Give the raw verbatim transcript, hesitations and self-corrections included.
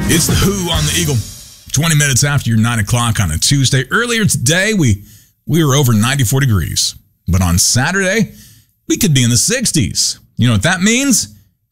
It's the Who on the Eagle. twenty minutes after your nine o'clock on a Tuesday. Earlier today, we, we were over ninety-four degrees. But on Saturday, we could be in the sixties. You know what that means?